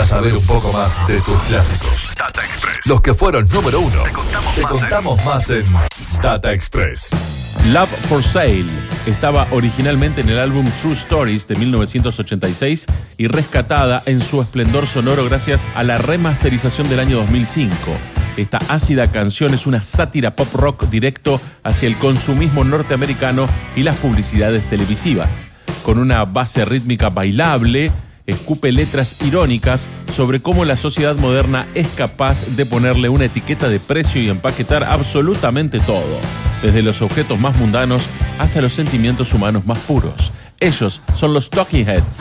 saber un poco más de tus clásicos. Data Express. Los que fueron número uno. Te contamos más en Data Express. Love for Sale estaba originalmente en el álbum True Stories de 1986 y rescatada en su esplendor sonoro gracias a la remasterización del año 2005. Esta ácida canción es una sátira pop rock directo hacia el consumismo norteamericano y las publicidades televisivas. Con una base rítmica bailable, escupe letras irónicas sobre cómo la sociedad moderna es capaz de ponerle una etiqueta de precio y empaquetar absolutamente todo, desde los objetos más mundanos hasta los sentimientos humanos más puros. Ellos son los Talking Heads.